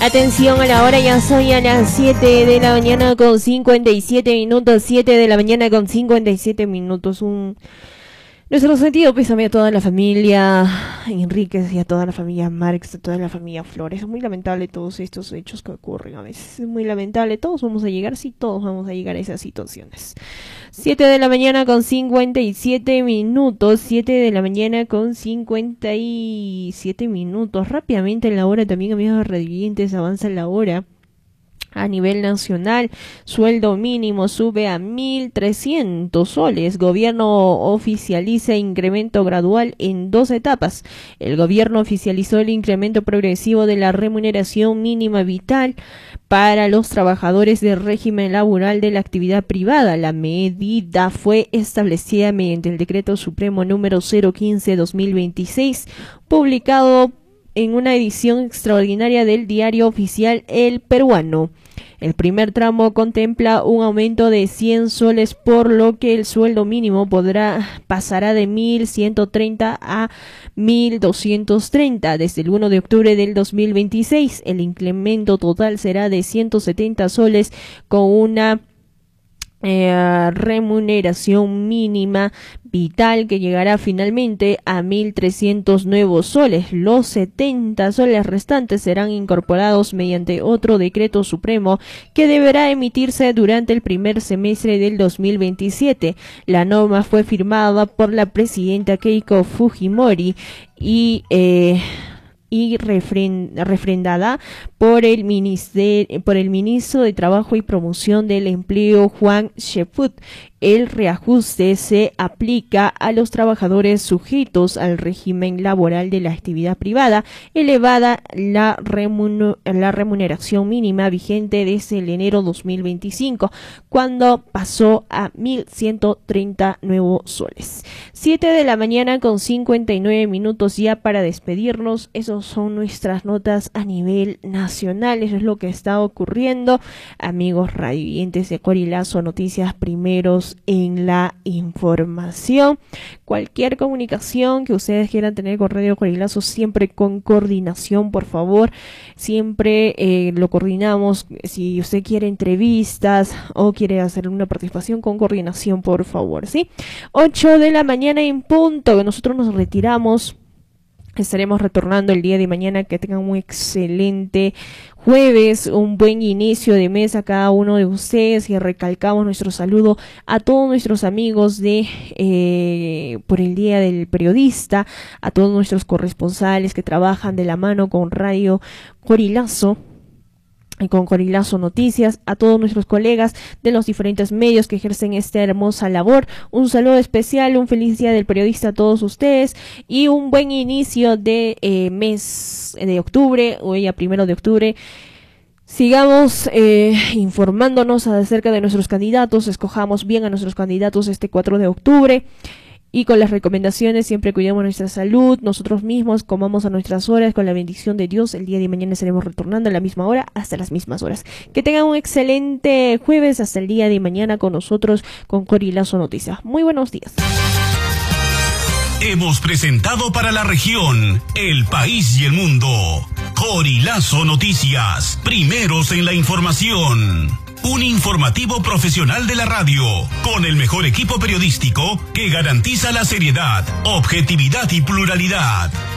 Atención a la hora, ya son a las 7 de la mañana con 57 minutos, 7 de la mañana con 57 minutos. Nuestro sentido pésame a toda la familia Enríquez y a toda la familia Marx, a toda la familia Flores. Es muy lamentable todos estos hechos que ocurren a veces. Es muy lamentable, todos vamos a llegar, sí, todos vamos a llegar a esas situaciones. 7 de la mañana con 57 minutos, 7 de la mañana con 57 minutos. Rápidamente la hora también, amigos radiantes, avanza la hora. A nivel nacional, sueldo mínimo sube a 1.300 soles. Gobierno oficializa incremento gradual en 2 etapas. El gobierno oficializó el incremento progresivo de la remuneración mínima vital para los trabajadores del régimen laboral de la actividad privada. La medida fue establecida mediante el Decreto Supremo número 015/2026, publicado en una edición extraordinaria del Diario Oficial El Peruano. El primer tramo contempla un aumento de 100 soles, por lo que el sueldo mínimo pasará de 1.130 a 1.230 desde el 1 de octubre del 2026. El incremento total será de 170 soles con una remuneración mínima vital que llegará finalmente a 1.300 nuevos soles. Los 70 soles restantes serán incorporados mediante otro decreto supremo que deberá emitirse durante el primer semestre del 2027. La norma fue firmada por la presidenta Keiko Fujimori y refrendada por el ministro de Trabajo y Promoción del Empleo, Juan Sheput. El reajuste se aplica a los trabajadores sujetos al régimen laboral de la actividad privada, elevada la remuneración mínima vigente desde el enero 2025, cuando pasó a 1.130 nuevos soles. 7 de la mañana con 59 minutos ya para despedirnos. Esos son nuestras notas a nivel nacional. Eso es lo que está ocurriendo. Amigos radioyentes de Corilazo Noticias, primeros en la información. Cualquier comunicación que ustedes quieran tener con Radio Corilazo, siempre con coordinación, por favor. Siempre lo coordinamos. Si usted quiere entrevistas o quiere hacer una participación, con coordinación, por favor, ¿sí? 8 de la mañana en punto. Nosotros nos retiramos. Estaremos retornando el día de mañana. Que tengan un excelente jueves, un buen inicio de mes a cada uno de ustedes, y recalcamos nuestro saludo a todos nuestros amigos por el Día del Periodista, a todos nuestros corresponsales que trabajan de la mano con Radio Corilazo y con Corilazo Noticias, a todos nuestros colegas de los diferentes medios que ejercen esta hermosa labor. Un saludo especial, un feliz Día del Periodista a todos ustedes y un buen inicio de mes de octubre, hoy a 1 de octubre. Sigamos informándonos acerca de nuestros candidatos, escojamos bien a nuestros candidatos este 4 de octubre. Y con las recomendaciones, siempre cuidemos nuestra salud, nosotros mismos, comamos a nuestras horas, con la bendición de Dios. El día de mañana estaremos retornando a la misma hora, hasta las mismas horas. Que tengan un excelente jueves, hasta el día de mañana con nosotros, con Corilazo Noticias. Muy buenos días. Hemos presentado para la región, el país y el mundo, Corilazo Noticias, primeros en la información. Un informativo profesional de la radio, con el mejor equipo periodístico que garantiza la seriedad, objetividad y pluralidad.